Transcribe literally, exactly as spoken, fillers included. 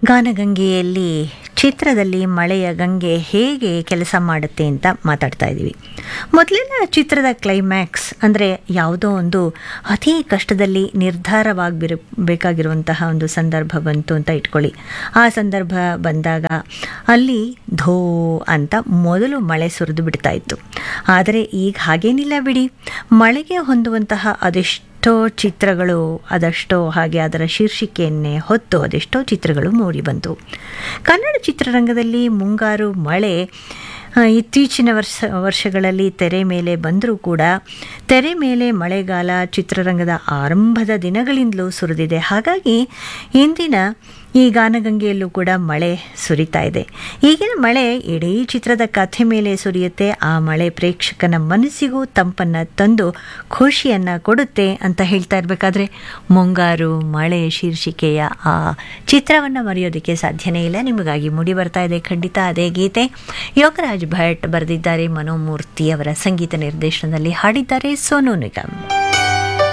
ಗಾನಗಂಗೆಯಲ್ಲಿ ಚಿತ್ರದಲ್ಲಿ ಮಳೆಯ ಗಂಗೆ ಹೇಗೆ ಕೆಲಸ ಮಾಡುತ್ತೆ ಅಂತ ಮಾತಾಡ್ತಾ ಇದ್ದೀವಿ. ಮೊದಲೆಲ್ಲ ಚಿತ್ರದ ಕ್ಲೈಮ್ಯಾಕ್ಸ್ ಅಂದರೆ ಯಾವುದೋ ಒಂದು ಅತಿ ಕಷ್ಟದಲ್ಲಿ ನಿರ್ಧಾರವಾಗಿರ ಬೇಕಾಗಿರುವಂತಹ ಒಂದು ಸಂದರ್ಭ ಬಂತು ಅಂತ ಇಟ್ಕೊಳ್ಳಿ. ಆ ಸಂದರ್ಭ ಬಂದಾಗ ಅಲ್ಲಿ ಧೋ ಅಂತ ಮೊದಲು ಮಳೆ ಸುರಿದು ಬಿಡ್ತಾ ಇತ್ತು. ಆದರೆ ಈಗ ಹಾಗೇನಿಲ್ಲ ಬಿಡಿ. ಮಳೆಗೆ ಹೊಂದುವಂತಹ ಅದೆಷ್ಟು ಎಷ್ಟೋ ಚಿತ್ರಗಳು ಅದಷ್ಟೋ ಹಾಗೆ ಅದರ ಶೀರ್ಷಿಕೆಯನ್ನೇ ಹೊತ್ತು ಅದೆಷ್ಟೋ ಚಿತ್ರಗಳು ಮೂಡಿಬಂತು. ಕನ್ನಡ ಚಿತ್ರರಂಗದಲ್ಲಿ ಮುಂಗಾರು ಮಳೆ ಇತ್ತೀಚಿನ ವರ್ಷ ವರ್ಷಗಳಲ್ಲಿ ತೆರೆ ಮೇಲೆ ಬಂದರೂ ಕೂಡ ತೆರೆ ಮೇಲೆ ಮಳೆಗಾಲ ಚಿತ್ರರಂಗದ ಆರಂಭದ ದಿನಗಳಿಂದಲೂ ಸುರಿದಿದೆ. ಹಾಗಾಗಿ ಇಂದಿನ ಈ ಗಾನಗಂಗೆಯಲ್ಲೂ ಕೂಡ ಮಳೆ ಸುರಿತಾ ಇದೆ. ಈಗಿನ ಮಳೆ ಇಡೀ ಚಿತ್ರದ ಕಥೆ ಮೇಲೆ ಸುರಿಯುತ್ತೆ. ಆ ಮಳೆ ಪ್ರೇಕ್ಷಕನ ಮನಸ್ಸಿಗೂ ತಂಪನ್ನು ತಂದು ಖುಷಿಯನ್ನು ಕೊಡುತ್ತೆ ಅಂತ ಹೇಳ್ತಾ ಇರಬೇಕಾದ್ರೆ ಮುಂಗಾರು ಮಳೆ ಶೀರ್ಷಿಕೆಯ ಆ ಚಿತ್ರವನ್ನು ಮರೆಯೋದಕ್ಕೆ ಸಾಧ್ಯನೇ ಇಲ್ಲ. ನಿಮಗಾಗಿ ಮೂಡಿ ಬರ್ತಾ ಇದೆ ಖಂಡಿತ ಅದೇ ಗೀತೆ. ಯೋಗರಾಜ್ ಭಟ್ ಬರೆದಿದ್ದಾರೆ, ಮನೋಮೂರ್ತಿ ಅವರ ಸಂಗೀತ ನಿರ್ದೇಶನದಲ್ಲಿ ಹಾಡಿದ್ದಾರೆ ಸೋನು ನಿಗಮ್.